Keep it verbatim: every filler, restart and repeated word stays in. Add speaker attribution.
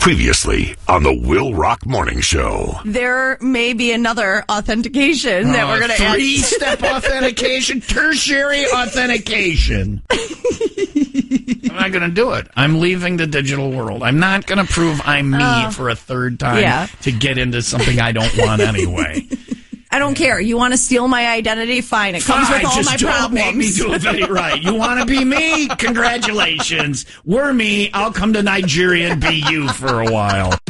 Speaker 1: Previously on the Will Rock Morning Show.
Speaker 2: There may be another authentication that
Speaker 3: uh,
Speaker 2: we're going to add.
Speaker 3: Three-step authentication, tertiary authentication. I'm not going to do it. I'm leaving the digital world. I'm not going to prove I'm me uh, for a third time
Speaker 2: yeah.
Speaker 3: to get into something I don't want anyway.
Speaker 2: I don't care. You want to steal my identity? Fine. It comes
Speaker 3: Fine,
Speaker 2: with all
Speaker 3: just
Speaker 2: my
Speaker 3: don't
Speaker 2: problems.
Speaker 3: Make me do it right. You want to be me? Congratulations. We're me. I'll come to Nigeria and be you for a while.